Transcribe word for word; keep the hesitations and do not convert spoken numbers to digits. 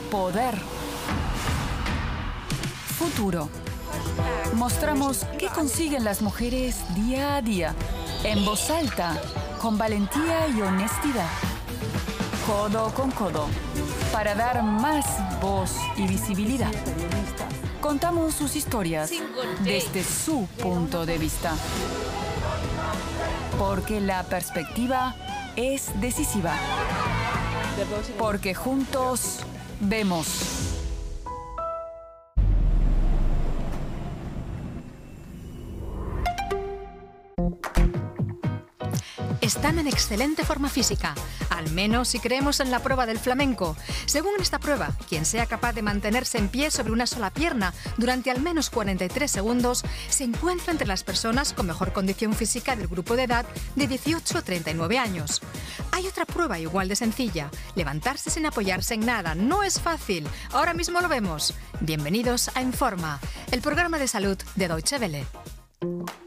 Poder. Futuro. Mostramos qué consiguen las mujeres día a día, en voz alta, con valentía y honestidad. Codo con codo, para dar más voz y visibilidad. Contamos sus historias desde su punto de vista. Porque la perspectiva es decisiva. Porque juntos vemos. Están en excelente forma física, al menos si creemos en la prueba del flamenco. Según esta prueba, quien sea capaz de mantenerse en pie sobre una sola pierna durante al menos cuarenta y tres segundos se encuentra entre las personas con mejor condición física del grupo de edad de dieciocho a treinta y nueve años. Hay otra prueba igual de sencilla, levantarse sin apoyarse en nada. No es fácil, ahora mismo lo vemos. Bienvenidos a Informa, el programa de salud de Deutsche Welle.